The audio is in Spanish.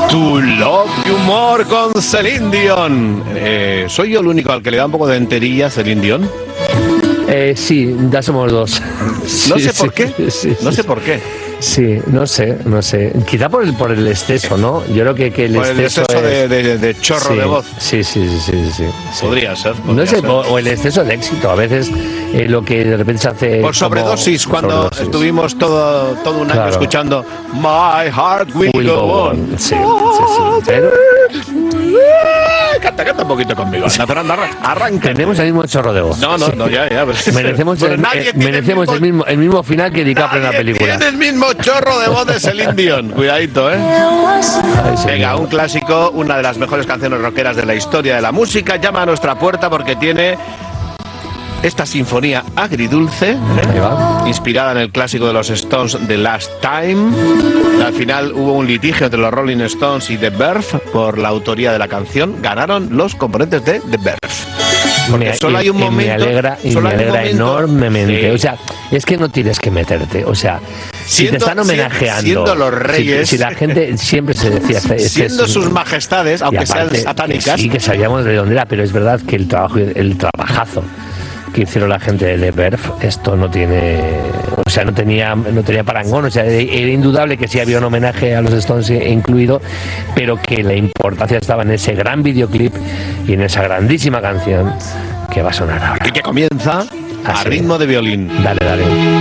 To Love You More con Celine Dion. ¿Soy yo el único al que le da un poco de enterilla Celine Dion? Sí, ya somos dos. No sé por qué. No sé por qué. Sí, no sé. Quizá por el exceso, ¿no? Yo creo que el por exceso. Por el exceso de chorro de voz. Sí. Podría ser. No sé, o el exceso de éxito. A veces lo que de repente se hace. Por sobredosis, cuando estuvimos todo un año escuchando My Heart Will Go On. Sí. Pero... Canta un poquito conmigo. Arranca. Tenemos el mismo chorro de voz. No, ya. Merecemos el mismo final que DiCaprio en la película. Tiene el mismo chorro de voz de Celine Dion. Cuidadito, ¿eh? Venga, un clásico, una de las mejores canciones rockeras de la historia de la música. Llama a nuestra puerta porque tiene esta sinfonía agridulce, inspirada en el clásico de los Stones, The Last Time. Al final hubo un litigio entre los Rolling Stones y The Verve por la autoría de la canción. Ganaron los componentes de The Verve. Porque solo hay un momento. Me alegra enormemente. Sí. O sea, es que no tienes que meterte. O sea, si te están homenajeando. Siendo los reyes. Si la gente siempre se decía. Siendo sus majestades, aunque sean satánicas. Sí, que sabíamos de dónde era, pero es verdad que el trabajazo que hicieron la gente de The Verve, esto no tiene, o sea, no tenía parangón. O sea, era indudable que sí había un homenaje a los Stones incluido, pero que la importancia estaba en ese gran videoclip y en esa grandísima canción que va a sonar ahora. Y que comienza a ritmo de violín. Dale.